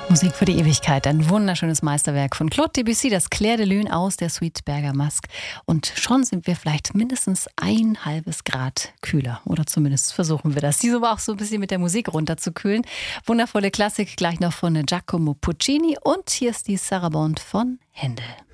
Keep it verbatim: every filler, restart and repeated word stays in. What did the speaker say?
Musik für die Ewigkeit, ein wunderschönes Meisterwerk von Claude Debussy, das Clair de Lune aus der Suite Bergamasque. Und schon sind wir vielleicht mindestens ein halbes Grad kühler. Oder zumindest versuchen wir das. Diese war auch so ein bisschen mit der Musik runterzukühlen. Wundervolle Klassik, gleich noch von Giacomo Puccini. Und hier ist die Sarabande von Händel.